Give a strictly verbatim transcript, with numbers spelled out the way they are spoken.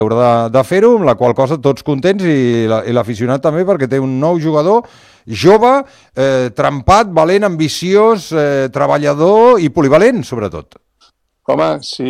haurà de, de fer-ho, amb la qual cosa tots contents i l'aficionat també, perquè té un nou jugador jove, eh, trempat, valent, ambiciós, eh, treballador i polivalent, sobretot. Home, sí,